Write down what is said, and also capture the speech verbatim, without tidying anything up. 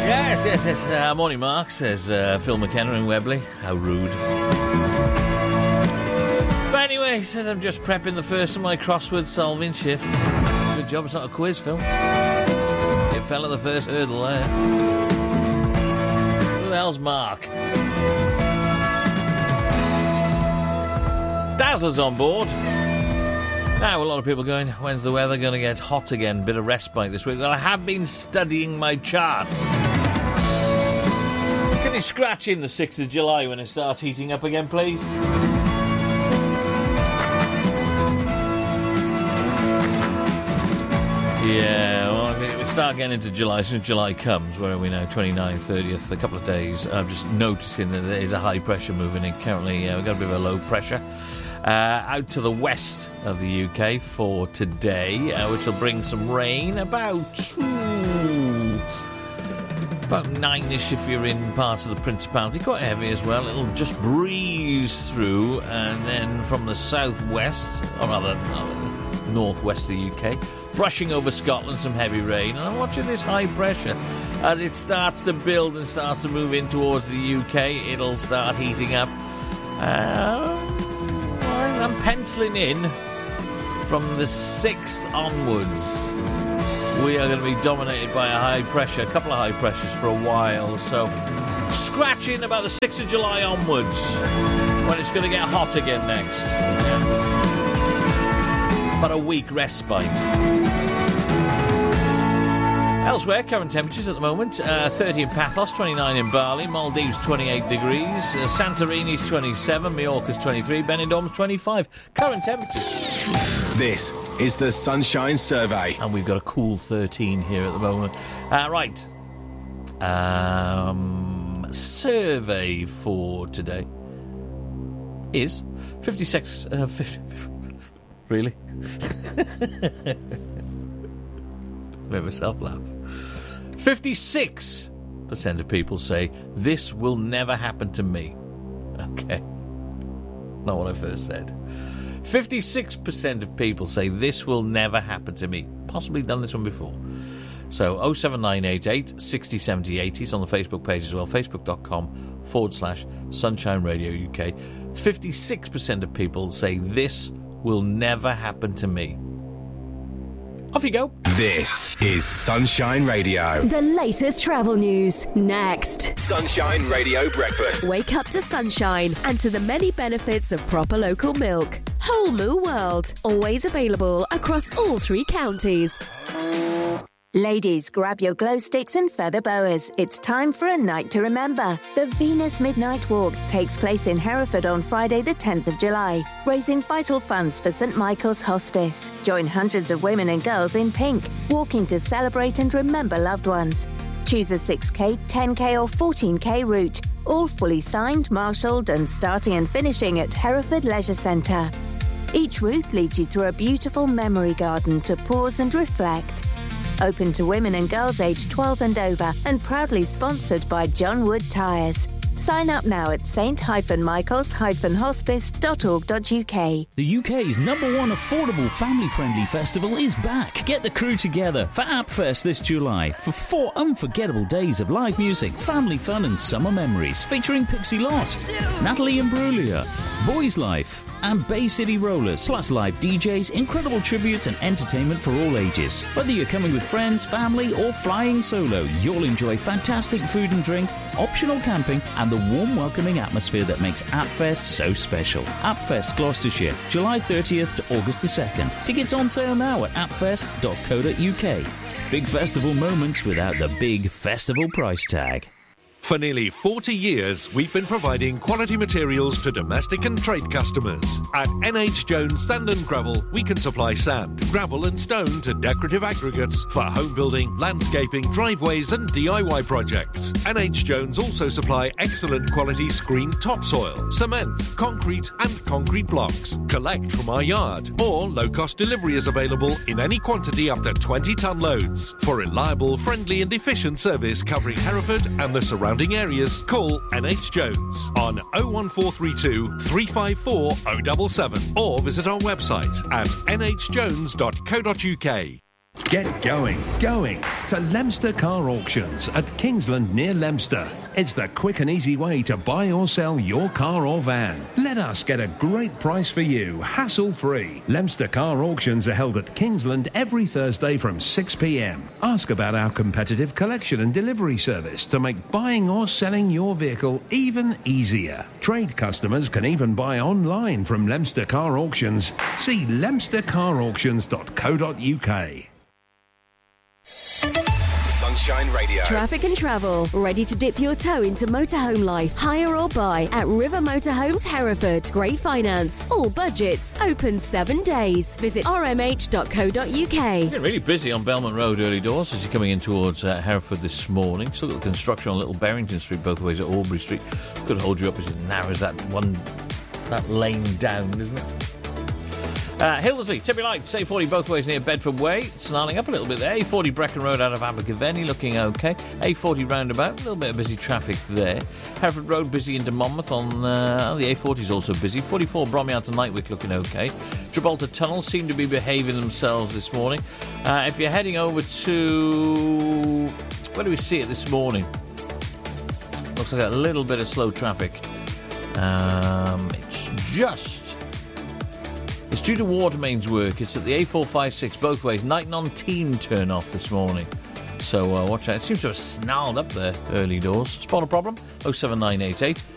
Yes, yes, yes. Uh, morning, Mark, says uh, Phil McKenna in Webley. How rude. But anyway, he says I'm just prepping the first of my crossword solving shifts. Good job, it's not a quiz, Phil. You fell at the first hurdle there. Who the hell's Mark? Dazzler's on board. Now, a lot of people going, when's the weather going to get hot again? Bit of respite this week. Well, I have been studying my charts. Can you scratch in the sixth of July when it starts heating up again, please? Yeah, well, I mean, we start getting into July. As soon as July comes, where are we now? twenty-ninth, thirtieth, a couple of days. I'm just noticing that there is a high pressure moving in. Currently, uh, we've got a bit of a low pressure. Uh, out to the west of the U K for today, uh, which will bring some rain, about ooh, about nine-ish if you're in parts of the Principality, quite heavy as well. It'll just breeze through, and then from the southwest, or rather uh, northwest of the U K, brushing over Scotland, some heavy rain. And I'm watching this high pressure as it starts to build and starts to move in towards the U K. It'll start heating up. Uh, I'm penciling in from the sixth onwards. We are going to be dominated by a high pressure, a couple of high pressures for a while. So, scratching about the sixth of July onwards, when it's going to get hot again next. Yeah. But a week respite. Elsewhere, current temperatures at the moment, uh, thirty in Paphos, twenty-nine in Bali, Maldives twenty-eight degrees, uh, Santorini's twenty-seven, Majorca's twenty-three, Benidorm's twenty-five. Current temperatures. This is the Sunshine Survey. And we've got a cool thirteen here at the moment. Uh, right. Um, survey for today is fifty-six... Uh, fifty, really? Made myself laugh. fifty-six percent of people say, this will never happen to me. Okay. Not what I first said. fifty-six percent of people say, this will never happen to me. Possibly done this one before. So, oh seven nine eight eight, six oh, seven oh, eight oh is on the Facebook page as well. Facebook.com forward slash Sunshine Radio U K. fifty-six percent of people say, this will never happen to me. Off you go. This is Sunshine Radio. The latest travel news, next. Sunshine Radio Breakfast. Wake up to sunshine and to the many benefits of proper local milk. Whole Moo World, always available across all three counties. Ladies, grab your glow sticks and feather boas. It's time for a night to remember. The Venus Midnight Walk takes place in Hereford on Friday the tenth of July, raising vital funds for St Michael's Hospice. Join hundreds of women and girls in pink, walking to celebrate and remember loved ones. Choose a six K, ten K or fourteen K route, all fully signed, marshalled and starting and finishing at Hereford Leisure Centre. Each route leads you through a beautiful memory garden to pause and reflect. Open to women and girls aged twelve and over and proudly sponsored by John Wood Tyres. Sign up now at saint michaels hospice dot org dot U K. The U K's number one affordable family-friendly festival is back. Get the crew together for AppFest this July for four unforgettable days of live music, family fun and summer memories featuring Pixie Lott, Natalie Imbruglia, Boys Life and Bay City Rollers, plus live D Js, incredible tributes and entertainment for all ages. Whether you're coming with friends, family or flying solo, you'll enjoy fantastic food and drink, optional camping and the warm welcoming atmosphere that makes AppFest so special. AppFest Gloucestershire, July thirtieth to August the second. Tickets on sale now at appfest dot co dot U K. Big festival moments without the big festival price tag. For nearly forty years, we've been providing quality materials to domestic and trade customers. At N H Jones Sand and Gravel, we can supply sand, gravel and stone to decorative aggregates for home building, landscaping, driveways and D I Y projects. N H Jones also supply excellent quality screened topsoil, cement, concrete and concrete blocks. Collect from our yard or low-cost delivery is available in any quantity up to twenty tonne loads. For reliable, friendly and efficient service covering Hereford and the surrounding areas, call N H Jones on oh one four three two, three five four, oh seven seven or visit our website at n h jones dot co dot U K. Get going, going to Leicester Car Auctions at Kingsland near Leicester. It's the quick and easy way to buy or sell your car or van. Let us get a great price for you, hassle-free. Leicester Car Auctions are held at Kingsland every Thursday from six p m. Ask about our competitive collection and delivery service to make buying or selling your vehicle even easier. Trade customers can even buy online from Leicester Car Auctions. See leicester car auctions dot co dot u k. Sunshine Radio. Traffic and travel. Ready to dip your toe into motorhome life? Hire or buy at River Motorhomes Hereford. Great finance. All budgets. Open seven days. Visit r m h dot co dot u k. Getting really busy on Belmont Road early doors as you're coming in towards uh, Hereford this morning. Still got the construction on Little Barrington Street both ways at Albury Street. Could hold you up as it narrows that one, that lane down, isn't it? Uh, Hillesley, Tippy Lights, A forty both ways near Bedford Way, snarling up a little bit there. A forty Brecon Road out of Abergavenny looking okay. A forty roundabout, a little bit of busy traffic there. Hereford Road busy into Monmouth on uh, the A forty is also busy. forty-four Bromley out to Nightwick looking okay. Gibraltar Tunnel seem to be behaving themselves this morning. Uh, if you're heading over to... where do we see it this morning? Looks like a little bit of slow traffic. Um, it's just... It's due to water mains work. It's at the A four fifty-six both ways. Knighton on Team turn off this morning. So uh, watch out. It seems to have snarled up there early doors. Spot a problem? oh seven nine eight eight